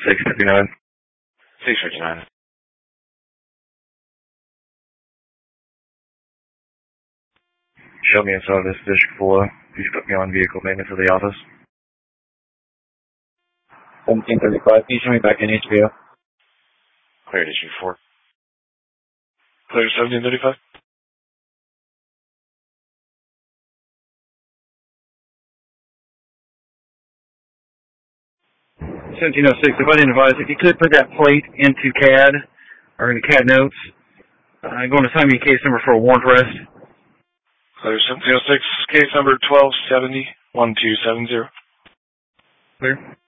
659. 659. Show me inside this District 4. Please put me on vehicle maintenance of the office. 1735. Can you show me back in HBO? Clear District 4. Clear 1735. 1706, if I didn't advise, if you could put that plate into CAD, or into CAD notes, I'm going to assign me a case number for a warrant arrest. Clear 1706, case number 1270-1270. Clear.